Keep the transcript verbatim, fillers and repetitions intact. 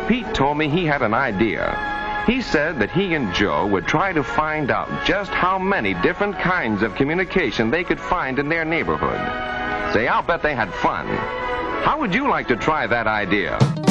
Pete told me he had an idea. He said that he and Joe would try to find out just how many different kinds of communication they could find in their neighborhood. Say, I'll bet they had fun. How would you like to try that idea?